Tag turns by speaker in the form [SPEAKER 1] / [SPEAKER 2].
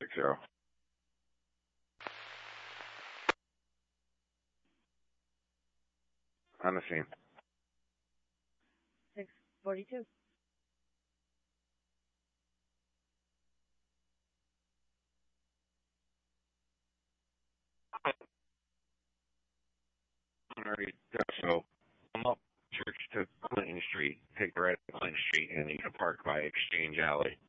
[SPEAKER 1] 660. On the scene.
[SPEAKER 2] 642.
[SPEAKER 1] Alright, so come up Church to Clinton Street. Take the right at Clinton Street, and you can park by Exchange Alley.